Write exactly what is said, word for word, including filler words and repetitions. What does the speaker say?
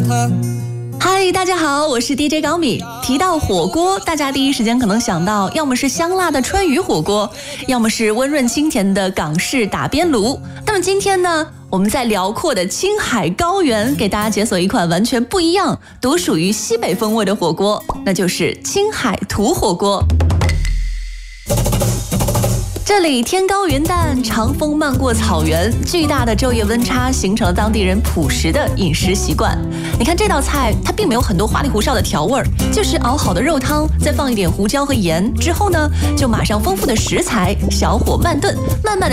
他。 嗨，大家好，我是 D J 高米。提到火锅，大家第一时间可能想到，要么是香辣的川渝火锅，要么是温润清甜的港式打边炉。那么今天呢，我们在辽阔的青海高原给大家解锁一款完全不一样、独属于西北风味的火锅，那就是青海土火锅。这里天高云淡，长风漫过草原，巨大的昼夜温差形成了当地人朴实的饮食习惯。你看这道菜，它并没有很多花里胡哨的调味儿，就是熬好的肉汤，再放一点胡椒和盐，之后呢，就马上丰富的食材，小火慢炖，慢慢的。